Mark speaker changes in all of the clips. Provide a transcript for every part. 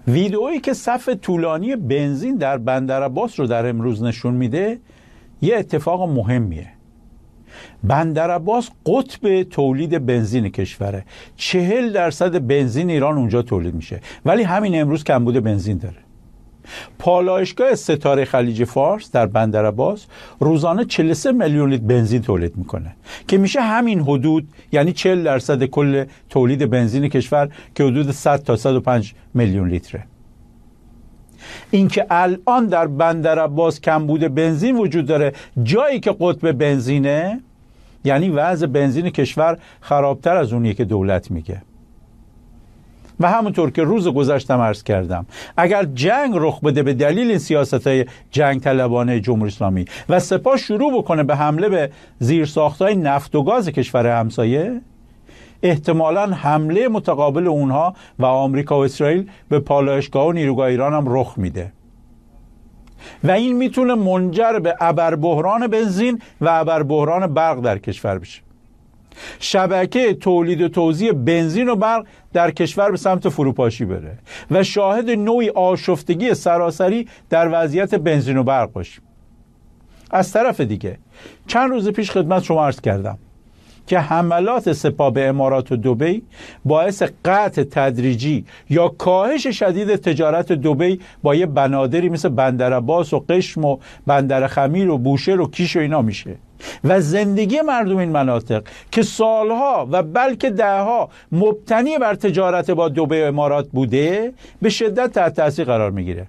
Speaker 1: ویدئویی که صف طولانی بنزین در بندرعباس رو در امروز نشون میده یه اتفاق مهمیه. بندرعباس قطب تولید بنزین کشوره. 40% بنزین ایران اونجا تولید میشه، ولی همین امروز کمبود بنزین داره. پالایشگاه ستاره خلیج فارس در بندرعباس روزانه 43 میلیون لیتر بنزین تولید میکنه که میشه همین حدود، یعنی 40% کل تولید بنزین کشور که حدود 100 تا 105 میلیون لیتره. اینکه الان در بندرعباس کمبود بنزین وجود داره، جایی که قطب بنزینه، یعنی وضع بنزین کشور خرابتر از اونیه که دولت میگه. و همونطور که روز گذشتم عرض کردم، اگر جنگ رخ بده به دلیل این سیاست‌های جنگ طلبانه جمهوری اسلامی و سپاه شروع بکنه به حمله به زیرساخت‌های نفت و گاز کشور همسایه، احتمالاً حمله متقابل اونها و آمریکا و اسرائیل به پالایشگاه و نیروگاه ایران هم رخ میده و این میتونه منجر به ابربحران بنزین و ابربحران برق در کشور بشه. شبکه تولید و توزیع بنزین و برق در کشور به سمت فروپاشی بره و شاهد نوعی آشفتگی سراسری در وضعیت بنزین و برق باشیم. از طرف دیگه چند روز پیش خدمت شما عرض کردم که حملات سپاه به امارات و دبی باعث قطع تدریجی یا کاهش شدید تجارت دبی با یه بنادری مثل بندرعباس و قشم و بندر خمیر و بوشهر و کیش و اینا میشه و زندگی مردم این مناطق که سالها و بلکه دهها مبتنی بر تجارت با دبی و امارات بوده به شدت تحت تاثیر قرار میگیره.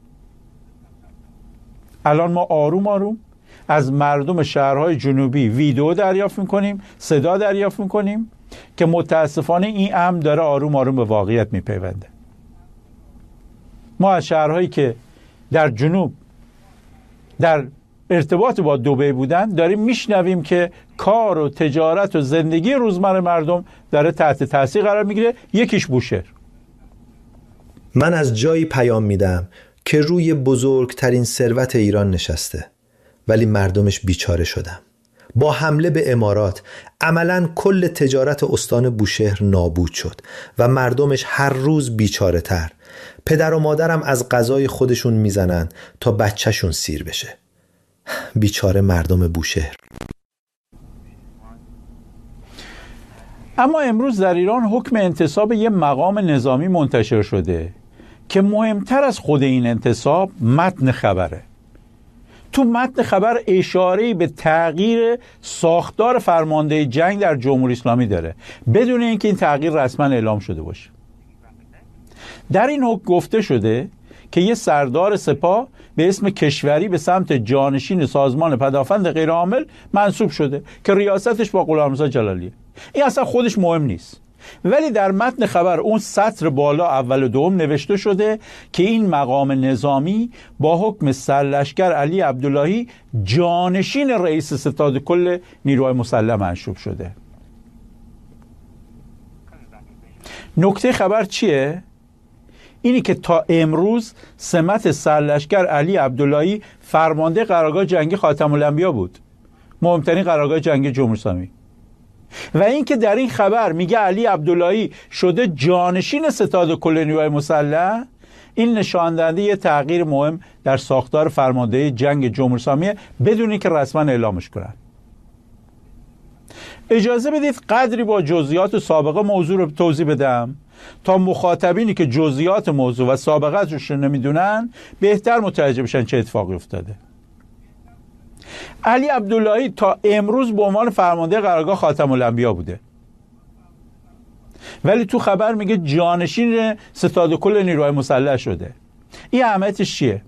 Speaker 1: الان ما آروم آروم از مردم شهرهای جنوبی ویدیو دریافت میکنیم، صدا دریافت میکنیم که متاسفانه این امر داره آروم آروم به واقعیت میپیونده. ما از شهرهایی که در جنوب در ارتباط با دبی بودن داریم میشنویم که کار و تجارت و زندگی روزمره مردم داره تحت تاثیر قرار میگیره. یکیش بوشهر.
Speaker 2: من از جایی پیام میدم که روی بزرگترین ثروت ایران نشسته ولی مردمش بیچاره شدن. با حمله به امارات عملاً کل تجارت استان بوشهر نابود شد و مردمش هر روز بیچاره تر. پدر و مادرم از غذای خودشون میزنن تا بچهشون سیر بشه. بیچاره مردم بوشهر.
Speaker 1: اما امروز در ایران حکم انتصاب یه مقام نظامی منتشر شده که مهمتر از خود این انتصاب متن خبره. تو متن خبر اشاره‌ای به تغییر ساختار فرمانده جنگ در جمهوری اسلامی داره بدون اینکه این تغییر رسما اعلام شده باشه. در این حکم گفته شده که یه سردار سپاه به اسم کشوری به سمت جانشین سازمان پدافند غیرعامل منصوب شده که ریاستش با غلامرضا جلالیه. این اصلا خودش مهم نیست، ولی در متن خبر اون سطر بالا اول و دوم نوشته شده که این مقام نظامی با حکم سرلشکر علی عبداللهی جانشین رئیس ستاد کل نیروهای مسلح منصوب شده. نکته خبر چیه؟ اینی که تا امروز سمت سرلشکر علی عبداللهی فرمانده قرارگاه جنگی خاتم الانبیا بود، مهمترین قرارگاه جنگی جمهوری اسلامی. و این که در این خبر میگه علی عبداللهی شده جانشین ستاد کل نیروهای مسلح، این نشان دهنده یه تغییر مهم در ساختار فرماندهی جنگ جمهوری اسلامی بدون اینکه رسما اعلامش کنن. اجازه بدید قدری با جزئیات و سابقه موضوع رو توضیح بدم تا مخاطبینی که جزئیات موضوع و سابقه‌اش رو نمیدونن بهتر متوجه بشن چه اتفاقی افتاده. علی عبداللهی تا امروز به عنوان فرمانده قرارگاه خاتم الانبیا بوده، ولی تو خبر میگه جانشین ستاد کل نیروهای مسلح شده. این اهمیتش چیه؟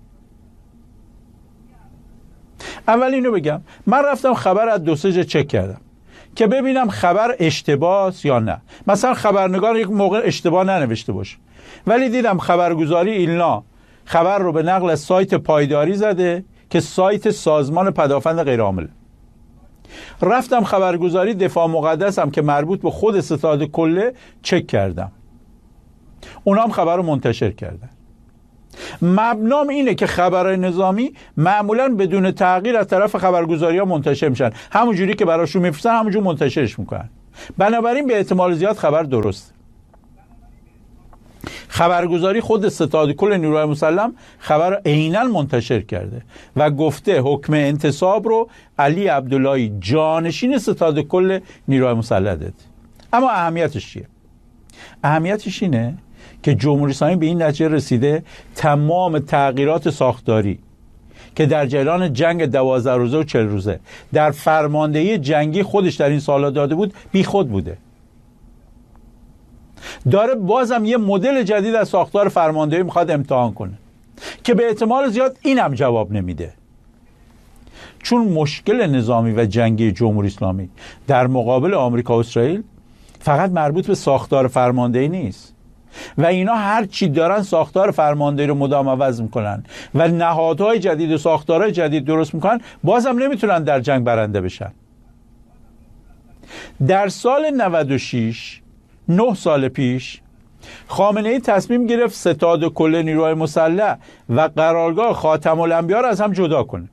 Speaker 1: اول اینو بگم، من رفتم خبر از دو سه جا چک کردم که ببینم خبر اشتباهه یا نه. مثلا خبرنگار یک موقع اشتباه ننوشته باشه، ولی دیدم خبرگزاری ایلنا خبر رو به نقل از سایت پایداری زده که سایت سازمان پدافند غیرعامل. رفتم خبرگزاری دفاع مقدسم که مربوط به خود ستاد کله چک کردم، اونا هم خبر رو منتشر کردن. مبنام اینه که خبرهای نظامی معمولاً بدون تغییر از طرف خبرگزاری ها منتشر میشن، همون جوری که براشون میفرستن همونجور منتشرش میکنن. بنابراین به احتمال زیاد خبر درسته. خبرگزاری خود ستاد کل نیروهای مسلح خبر رو عیناً منتشر کرده و گفته حکم انتصاب رو علی عبداللهی جانشین ستاد کل نیروهای مسلح داد. اما اهمیتش چیه؟ اهمیتش اینه که جمهوری اسلامی به این نتیجه رسیده تمام تغییرات ساختاری که در جریان جنگ 12 روزه و 40 روزه در فرماندهی جنگی خودش در این سال‌ها داده بود بی خود بوده. داره بازم یه مدل جدید از ساختار فرماندهی میخواد امتحان کنه که به احتمال زیاد اینم جواب نمیده، چون مشکل نظامی و جنگی جمهوری اسلامی در مقابل آمریکا و اسرائیل فقط مربوط به ساختار فرماندهی نیست و اینا هر چی دارن ساختار فرماندهی رو مدام عوض میکنن و نهادهای جدید و ساختارهای جدید درست میکنن، بازم نمیتونن در جنگ برنده بشن. در سال 96 9 سال پیش خامنه‌ای تصمیم گرفت ستاد کل نیروهای مسلح و قرارگاه خاتم الانبیا را از هم جدا کنه.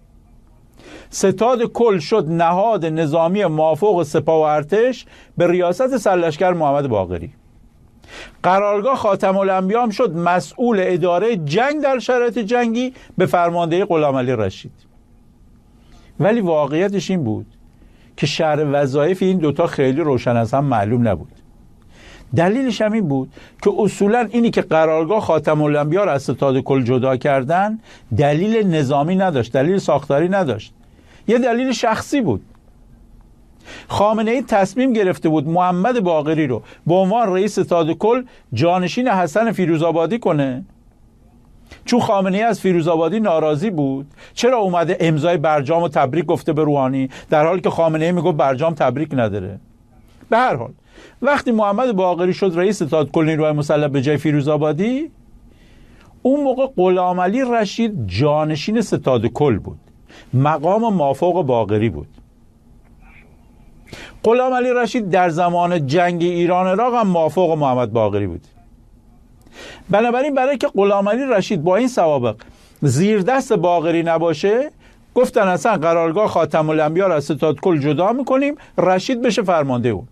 Speaker 1: ستاد کل شد نهاد نظامی مافوق سپاه و ارتش به ریاست سرلشکر محمد باقری. قرارگاه خاتم الانبیا هم شد مسئول اداره جنگ در شرایط جنگی به فرماندهی غلامعلی رشید. ولی واقعیتش این بود که شرح وظایف این دوتا خیلی روشن از هم معلوم نبود. دلیلش هم این بود که اصولا اینی که قرارگاه خاتم الانبیا را از ستاد کل جدا کردن دلیل نظامی نداشت، دلیل ساختاری نداشت، یه دلیل شخصی بود. خامنه‌ای تصمیم گرفته بود محمد باقری رو به عنوان رئیس ستاد کل جانشین حسن فیروزآبادی کنه، چون خامنه‌ای از فیروزآبادی ناراضی بود. چرا اومده امضای برجام و تبریک گفته به روحانی در حالی که خامنه‌ای میگه برجام تبریک نداره؟ به هر حال وقتی محمد باقری شد رئیس ستاد کل نیروهای مسلح به جای فیروزآبادی، اون موقع غلامعلی رشید جانشین ستاد کل بود، مقام مافوق باقری بود. غلامعلی رشید در زمان جنگ ایران عراق هم مافوق محمد باقری بود. بنابراین برای که غلامعلی رشید با این سوابق زیر دست باقری نباشه، گفتن اصلا قرارگاه خاتم الانبیا را از ستاد کل جدا میکنیم، رشید بشه فرمانده اون.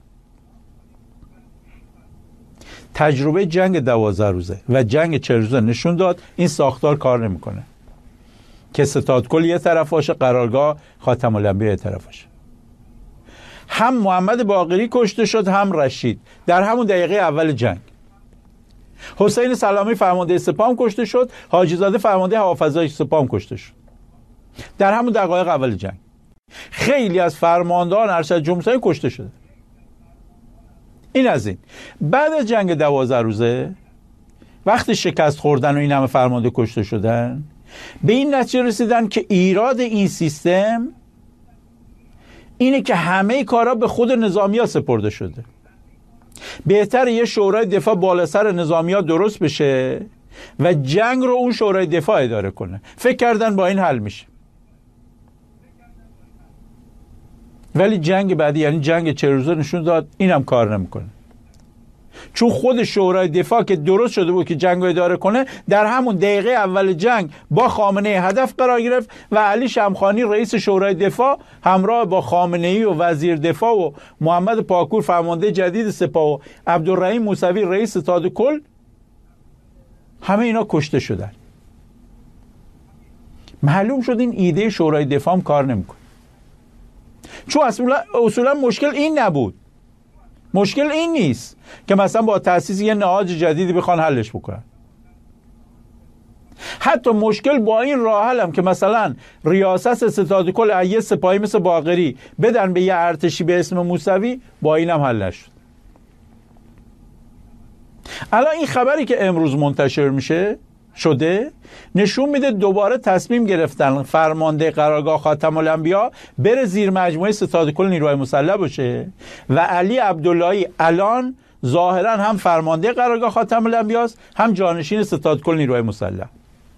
Speaker 1: تجربه جنگ 12 روزه و جنگ 40 روزه نشون داد این ساختار کار نمیکنه که ستاد کل یه طرف باشه، قرارگاه خاتم الانبیا یه طرف باشه. هم محمد باقری کشته شد هم رشید در همون دقیقه اول جنگ. حسین سلامی فرمانده سپاه کشته شد، حاجی زاده فرمانده هوافضای سپاه کشته شد در همون دقایق اول جنگ. خیلی از فرماندهان ارشد جمهوری کشته شده. این از این. بعد از جنگ 12 روزه وقتی شکست خوردن و این همه فرمانده کشته شدن، به این نتیجه رسیدن که ایراد این سیستم اینه که همه کارا به خود نظامی‌ها سپرده شده. بهتره یه شورای دفاع بالا سر نظامی‌ها درست بشه و جنگ رو اون شورای دفاع اداره کنه. فکر کردن با این حل میشه. ولی جنگ بعدی یعنی جنگ 40 روزه نشون داد اینم کار نمیکنه، چون خود شورای دفاع که درست شده بود که جنگ رو اداره کنه در همون دقیقه اول جنگ با خامنه‌ای هدف قرار گرفت و علی شمخانی رئیس شورای دفاع همراه با خامنه‌ای و وزیر دفاع و محمد پاکور فرمانده جدید سپاه و عبدالرحیم موسوی رئیس ستاد کل، همه اینا کشته شدن. معلوم شد این ایده شورای دفاع هم کار نمیکنه، چون اصولا مشکل این نبود. مشکل این نیست که مثلا با تأسیس یه نهاد جدیدی بخوان حلش بکنن. حتی مشکل با این راه حل هم که مثلا ریاست ستاد کل یه سپاهی مثل باقری بدن به یه ارتشی به اسم موسوی، با این هم حل نشد. الان این خبری که امروز منتشر شده نشون میده دوباره تصمیم گرفتن فرمانده قرارگاه خاتم الانبیا بره زیر مجموعه ستاد کل نیروهای مسلح باشه و علی عبداللهی الان ظاهرا هم فرمانده قرارگاه خاتم الانبیاست هم جانشین ستاد کل نیروهای مسلح.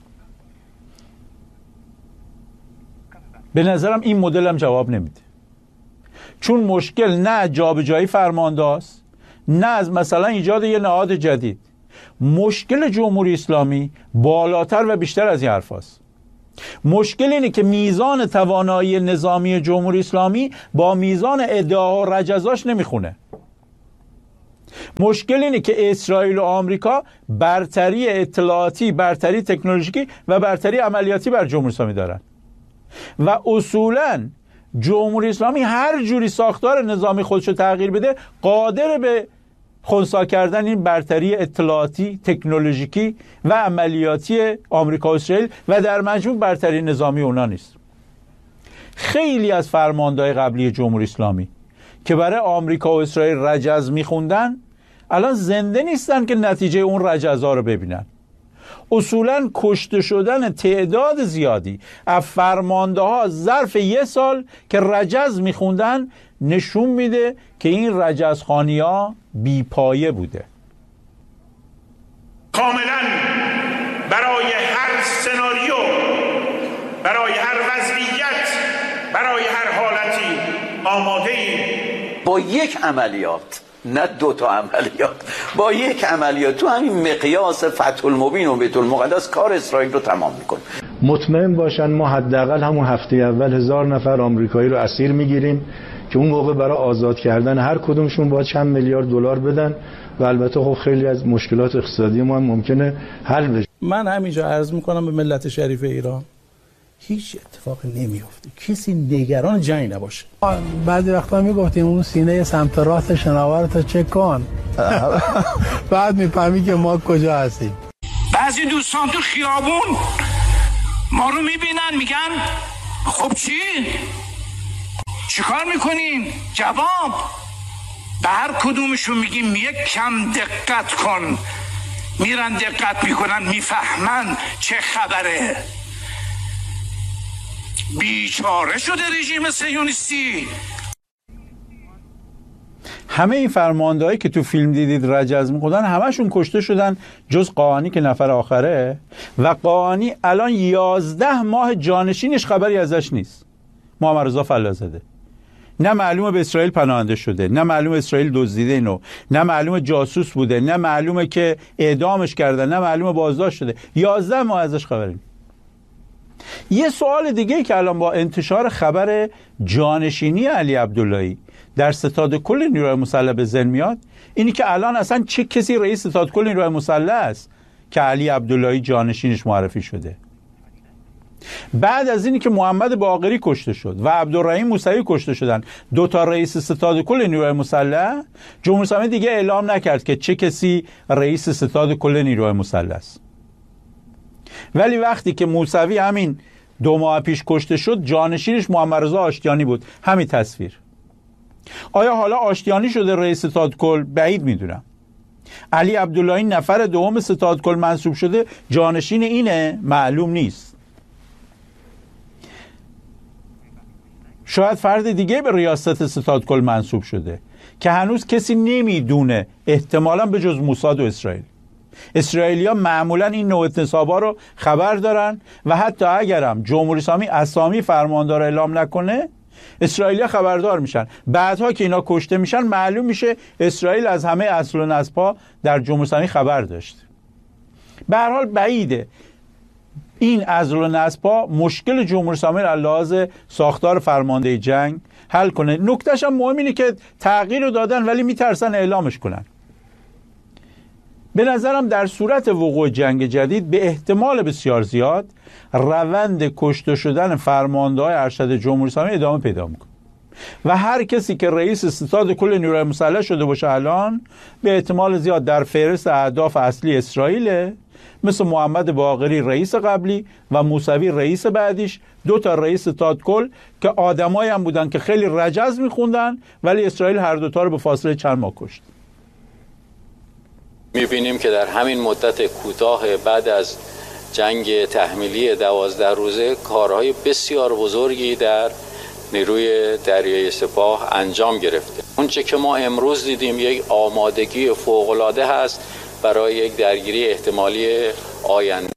Speaker 1: به نظرم این مدل هم جواب نمیده، چون مشکل نه جابجایی فرمانده است نه از مثلا ایجاد یه نهاد جدید. مشکل جمهوری اسلامی بالاتر و بیشتر از این حرف هست. مشکل اینه که میزان توانایی نظامی جمهوری اسلامی با میزان ادعا و رجزاش نمیخونه. مشکل اینه که اسرائیل و آمریکا برتری اطلاعاتی، برتری تکنولوژیکی و برتری عملیاتی بر جمهوری اسلامی دارن و اصولاً جمهوری اسلامی هر جوری ساختار نظامی خودشو تغییر بده قادر به خنثی کردن این برتری اطلاعاتی، تکنولوژیکی و عملیاتی آمریکا و اسرائیل و در مجموع برتری نظامی اونا نیست. خیلی از فرماندهای قبلی جمهوری اسلامی که برای آمریکا و اسرائیل رجز میخوندن الان زنده نیستن که نتیجه اون رجزها رو ببینن. اصولاً کشته شدن تعداد زیادی از فرمانده ها ظرف 1 سال که رجز میخوندن نشون میده که این رجزخوانی ها بیپایه بوده.
Speaker 3: کاملاً برای هر سناریو، برای هر وضعیت، برای هر حالتی آماده ایم.
Speaker 4: با یک عملیات، نه 2 تا عملیات، با یک عملیات تو همین مقیاس فتح المبین و بیت المقدس کار اسرائیل رو تمام میکنه.
Speaker 5: مطمئن باشن ما حداقل همون هفته اول 1000 نفر آمریکایی رو اسیر میگیریم که اون موقع برای آزاد کردن هر کدومشون باید چند میلیارد دلار بدن و البته خب خیلی از مشکلات اقتصادی ما هم ممکنه حل بشه.
Speaker 6: من همینجا عرض میکنم به ملت شریف ایران هیچ اتفاقی نمیفته، کسی نگران جنگ نباشه.
Speaker 7: بعضی وقتا میگفتیم اون سینه سمت راست شناور تا چک کن بعد میفهمی که ما کجا هستیم.
Speaker 3: بعضی دوستان تو خیابون ما رو میبینن میگن خب چی کار میکنین؟ جواب به هر کدومشون میگیم یک کم دقت کن. میرن دقت میکنن، میفهمن چه خبره. بیچاره شده رژیم صهیونیستی.
Speaker 1: همه این فرماندهایی که تو فیلم دیدید رجز می‌خوندن همشون کشته شدن جز قاآنی که نفر آخره و قاآنی الان 11 ماه جانشینش خبری ازش نیست. محمد رضا فلاح‌زاده نه معلومه به اسرائیل پناهنده شده، نه معلومه اسرائیل دزدیده اینو، نه معلومه جاسوس بوده، نه معلومه که اعدامش کردن، نه معلومه بازداشت شده. 11 ماه ازش خبری نیست. یه سوال دیگه که الان با انتشار خبر جانشینی علی عبداللهی در ستاد کل نیروهای مسلح به ذهن میاد اینی که الان اصلا چه کسی رئیس ستاد کل نیروهای مسلح است که علی عبداللهی جانشینش معرفی شده؟ بعد از اینی که محمد باقری کشته شد و عبدالرحیم موسوی کشته شدن، 2 تا رئیس ستاد کل نیروهای مسلح، جمهوری اسلامی دیگه اعلام نکرد که چه کسی رئیس ستاد کل نیروهای مسلح است. ولی وقتی که موسوی همین 2 ماه پیش کشته شد، جانشینش محمد رضا آشتیانی بود. همین تصویر. آیا حالا آشتیانی شده رئیس ستاد کل؟ بعید میدونم. علی عبداللهی نفر دوم ستاد کل منصوب شده، جانشین اینه؟ معلوم نیست. شاید فرد دیگه به ریاست ستاد کل منصوب شده که هنوز کسی نمیدونه، احتمالاً به جز موساد و اسرائیل. اسرائیلیا معمولاً این نوع انتصابا رو خبر دارن و حتی اگرم جمهوری اسلامی اسامی فرماندار اعلام نکنه، اسرائیلیا خبردار میشن. بعدها که اینا کشته میشن معلوم میشه اسرائیل از همه اصل و نسب‌ها در جمهوری اسلامی خبر داشت. به هر حال بعیده این اصل و نسب‌ها مشکل جمهوری اسلامی را لحاظ ساختار فرمانده جنگ حل کنه. نکتهش هم مهم اینه که تغییر رو دادن ولی میترسن اعلامش کنن. به نظرم در صورت وقوع جنگ جدید به احتمال بسیار زیاد روند کشته شدن فرمانده‌های ارشد جمهوری اسلامی ادامه پیدا میکنه و هر کسی که رئیس ستاد کل نیروهای مسلح شده باشه الان به احتمال زیاد در فهرست اهداف اصلی اسرائیل، مثل محمد باقری رئیس قبلی و موسوی رئیس بعدیش، 2 تا رئیس ستاد کل که آدمایی هم بودن که خیلی رجز میخوندن ولی اسرائیل هر 2 تا رو به فاصله چند ماه کشت.
Speaker 8: می‌بینیم که در همین مدت کوتاه بعد از جنگ تحمیلی 12 روزه کارهای بسیار بزرگی در نیروی دریایی سپاه انجام گرفته. اونچه که ما امروز دیدیم یک آمادگی فوق‌العاده هست برای یک درگیری احتمالی آینده.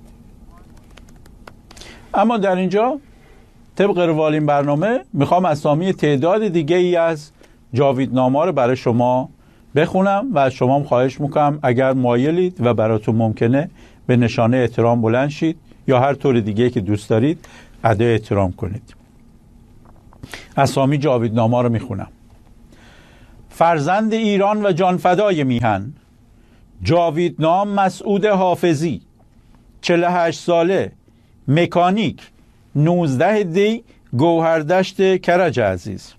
Speaker 1: اما در اینجا طبق روال این برنامه میخوام اسامی تعداد دیگه ای از جاویدنامه‌ها رو برای شما بخونم و از شما خواهش میکنم اگر مایلید و براتون ممکنه به نشانه احترام بلند شید یا هر طور دیگه که دوست دارید ادای احترام کنید. اسامی جاویدنامه‌ها رو میخونم. فرزند ایران و جانفدای میهن جاویدنام مسعود حافظی 48 ساله، مکانیک، 19 دی گوهردشت کرج عزیز.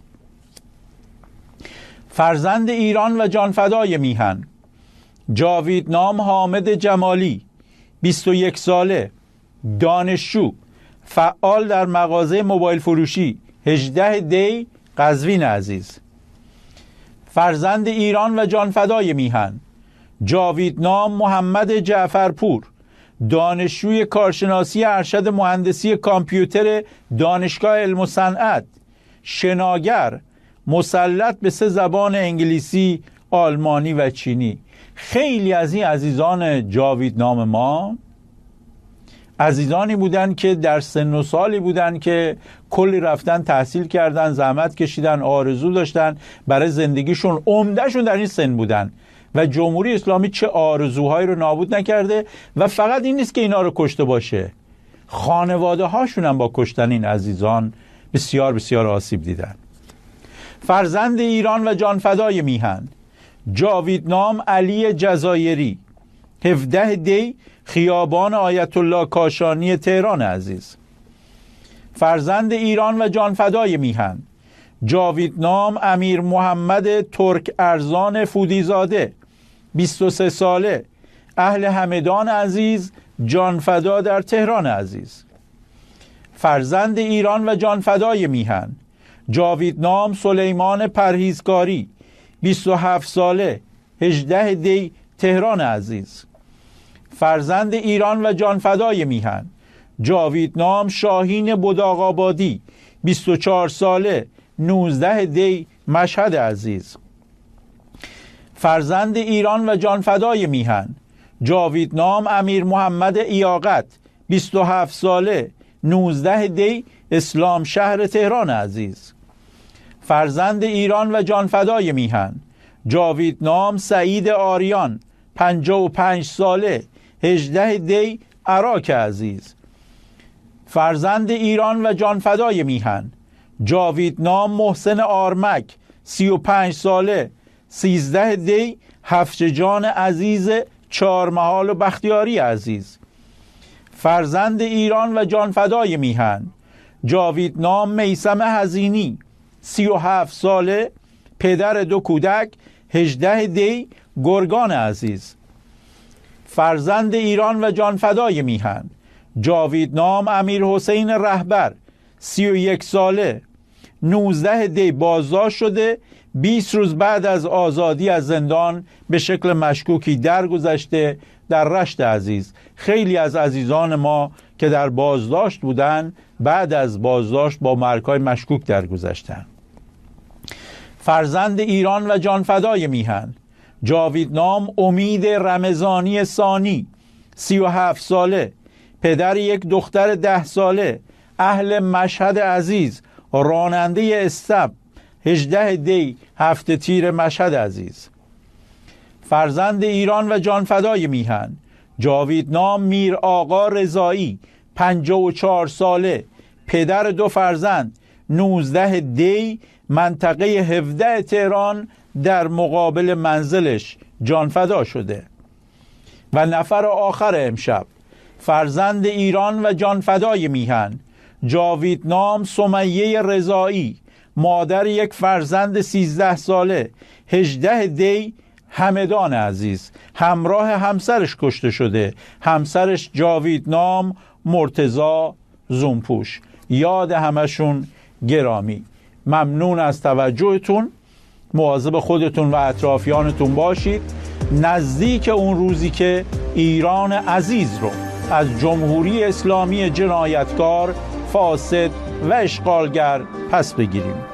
Speaker 1: فرزند ایران و جانفدای میهن جاویدنام حامد جمالی 21 ساله، دانشجو، فعال در مغازه موبایل فروشی 18 دی قزوین عزیز. فرزند ایران و جانفدای میهن جاویدنام محمد جعفرپور، دانشجوی کارشناسی ارشد مهندسی کامپیوتر دانشگاه علم و صنعت، شناگر، مسلط به 3 زبان انگلیسی، آلمانی و چینی. خیلی از این عزیزان جاویدنام ما عزیزانی بودن که در سن و سالی بودن که کلی رفتن تحصیل کردن، زحمت کشیدن، آرزو داشتن برای زندگیشون، عمدهشون در این سن بودن و جمهوری اسلامی چه آرزوهایی رو نابود نکرده. و فقط این نیست که اینا رو کشته باشه، خانواده هاشون هم با کشتن این عزیزان بسیار بسیار آسیب دیدن. فرزند ایران و جانفدای میهن جاویدنام علی جزایری 17 دی خیابان آیت الله کاشانی تهران عزیز. فرزند ایران و جانفدای میهن جاویدنام امیر محمد ترک ارزان فودیزاده 23 ساله، اهل همدان عزیز، جانفدا در تهران عزیز. فرزند ایران و جانفدای میهن جاویدنام سلیمان پرهیزکاری 27 ساله، 18 دی تهران عزیز. فرزند ایران و جانفدای میهن جاویدنام شاهین بداغ‌آبادی 24 ساله، 19 دی مشهد عزیز. فرزند ایران و جانفدای میهن جاویدنام امیر محمد ایاقت 27 ساله، 19 دی اسلام شهر تهران عزیز. فرزند ایران و جانفدای میهن جاویدنام سعید آریان 55 ساله، 18 دی عراق عزیز. فرزند ایران و جانفدای میهن جاویدنام محسن آرمک 35 ساله، 13 دی هفتجان عزیز چهارمحال و بختیاری عزیز. فرزند ایران و جانفدای میهن جاویدنام میثم حزینی 37 ساله، پدر 2 کودک، 18 دی گرگان عزیز. فرزند ایران و جانفدای میهن جاویدنام امیر حسین رهبر 31 ساله، 19 دی بازداشت شده، 20 روز بعد از آزادی از زندان به شکل مشکوکی درگذشته در رشت عزیز. خیلی از عزیزان ما که در بازداشت بودن بعد از بازداشت با مرگ‌های مشکوک درگذشتند. فرزند ایران و جانفدای میهن جاویدنام امید رمضانی ثانی 37 ساله، پدر 1 دختر 10 ساله، اهل مشهد عزیز، راننده استب، 18 دی هفته تیر مشهد عزیز. فرزند ایران و جانفدای میهن جاویدنام میر آقا رضایی 54 ساله، پدر 2 فرزند، 19 دی منطقه 17 تهران در مقابل منزلش جانفدا شده. و نفر آخر امشب فرزند ایران و جانفدای میهن جاویدنام سمیه رضایی، مادر 1 فرزند 13 ساله، 18 دی همدان عزیز، همراه همسرش کشته شده، همسرش جاویدنام مرتضی زومپوش. یاد همشون گرامی. ممنون از توجهتون. مواظب خودتون و اطرافیانتون باشید. نزدیک اون روزی که ایران عزیز رو از جمهوری اسلامی جنایتکار، فاسد و اشغالگر پس بگیریم.